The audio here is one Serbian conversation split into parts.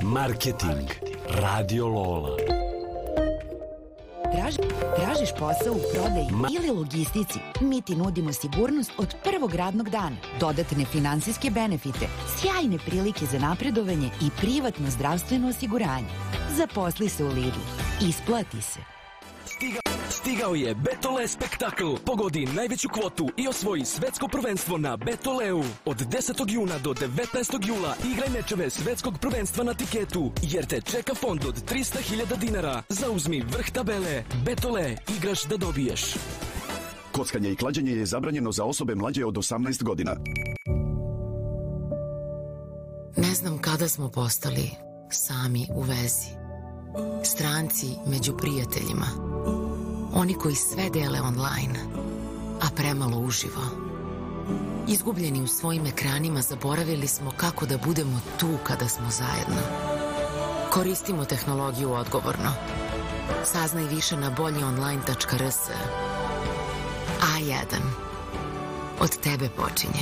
Marketing. Radio Lola. Tražiš posao u prodaji ili logistici? Mi ti nudimo sigurnost od prvog radnog dana, dodatne finansijske benefite, sjajne prilike za napredovanje i privatno zdravstveno osiguranje. Zaposli se u Lidlu. Isplati se. Stigao je Betole spektakl. Pogodi najveću kvotu i osvoji svetsko prvenstvo na Betoleu. Od 10. juna do 19. jula igraj mečeve svetskog prvenstva na tiketu, jer te čeka fond od 300.000 dinara. Zauzmi vrh tabele. Betole, igraš da dobiješ. Kockanje i klađenje je zabranjeno za osobe mlađe od 18 godina. Ne znam kada smo postali sami u vezi. Stranci među prijateljima. Oni koji sve dele online, a premalo uživo. Izgubljeni u svojim ekranima, zaboravili smo kako da budemo tu kada smo zajedno. Koristimo tehnologiju odgovorno. Saznaj više na boljionline.rs. A1. Od tebe počinje.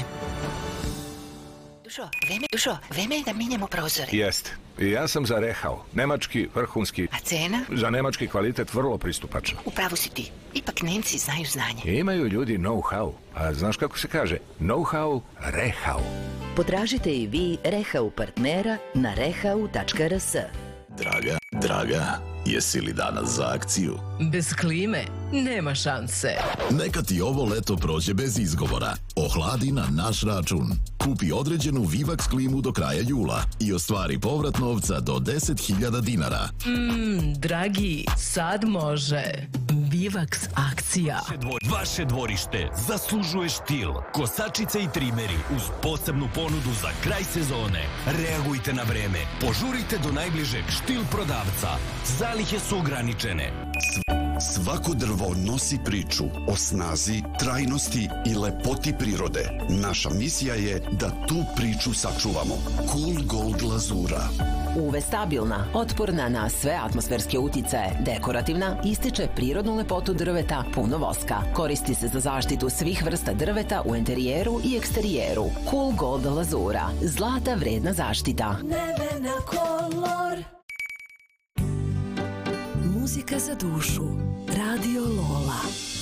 Dušo, vreme je da menjamo prozore. Jeste. I ja sam za Rehau. Nemački, vrhunski. A cena? Za nemački kvalitet vrlo pristupačna. Upravo si ti. Ipak Nemci znaju znanje. Imaju ljudi know-how. A znaš kako se kaže? Know-how, Rehau. Potražite i vi Rehau partnera na rehau.rs. Draga, jesi li danas za akciju? Bez klime nema šanse. Neka ti ovo leto prođe bez izgovora. Ohladi na naš račun. Kupi određenu Vivax klimu do kraja jula i ostvari povrat novca do 10.000 dinara. Dragi, sad može. Vivax akcija. Vaše dvorište zaslužuje štil. Kosačice i trimeri uz posebnu ponudu za kraj sezone. Reagujte na vreme. Požurite do najbližeg štil prodavca. Zalihe su ograničene. Svako drvo nosi priču o snazi, trajnosti i lepoti prirode. Naša misija je da tu priču sačuvamo. Cool Gold glazura. UV stabilna, otporna na sve atmosferske uticaje, dekorativna, ističe prirodnu lepotu drveta, puno voska. Koristi se za zaštitu svih vrsta drveta u interijeru i eksterijeru. Cool Gold glazura. Zlata vredna zaštita. Nevena kolor. Muzika za dušu. Radio Lola.